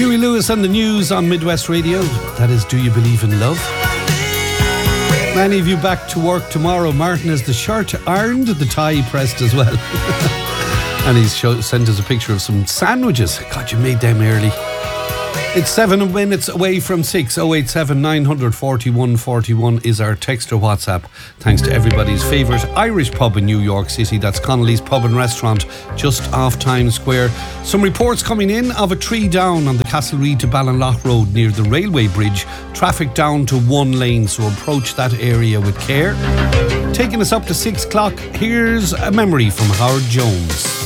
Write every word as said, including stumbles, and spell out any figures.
Huey Lewis and the News on Midwest Radio. That is Do You Believe in Love? Many of you back to work tomorrow. Martin has the shirt ironed, the tie pressed as well. And he's show, sent us a picture of some sandwiches. God, you made them early. It's seven minutes away from six. oh eight seven, nine four one, four one is our text or WhatsApp. Thanks to everybody's favourite Irish pub in New York City. That's Connolly's Pub and Restaurant, just off Times Square. Some reports coming in of a tree down on the Castlereagh to Ballinlough Road near the railway bridge. Traffic down to one lane, so approach that area with care. Taking us up to six o'clock, here's a memory from Howard Jones.